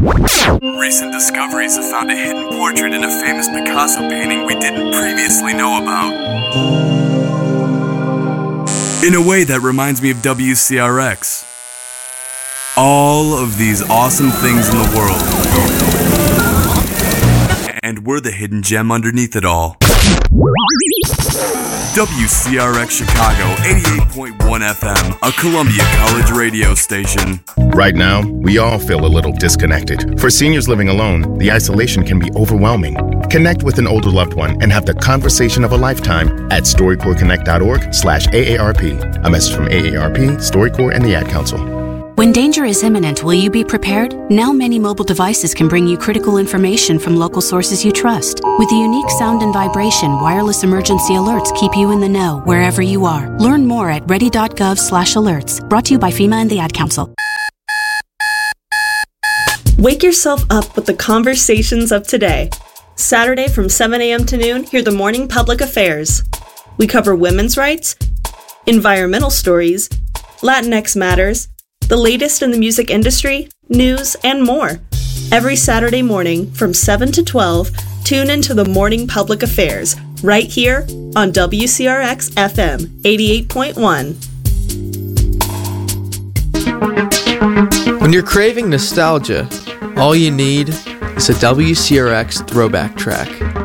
Recent discoveries have found a hidden portrait in a famous Picasso painting we didn't previously know about. In a way that reminds me of WCRX. All of these awesome things in the world. And we're the hidden gem underneath it all. WCRX Chicago, 88.1 FM, a Columbia College radio station. Right now, we all feel a little disconnected. For seniors living alone, the isolation can be overwhelming. Connect with an older loved one and have the conversation of a lifetime at StoryCorpsConnect.org/AARP. A message from AARP, StoryCorps, and the Ad Council. When danger is imminent, will you be prepared? Now many mobile devices can bring you critical information from local sources you trust. With the unique sound and vibration, wireless emergency alerts keep you in the know wherever you are. Learn more at ready.gov/alerts. Brought to you by FEMA and the Ad Council. Wake yourself up with the conversations of today. Saturday from 7 a.m. to noon, hear the Morning Public Affairs. We cover women's rights, environmental stories, Latinx matters, the latest in the music industry, news, and more. Every Saturday morning from 7 to 12, tune into the Morning Public Affairs, right here on WCRX FM 88.1. When you're craving nostalgia, all you need is a WCRX throwback track.